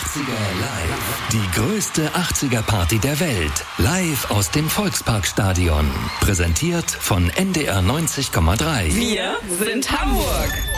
80er live. Die größte 80er Party der Welt. Live aus dem Volksparkstadion. Präsentiert von NDR 90,3. Wir sind Hamburg.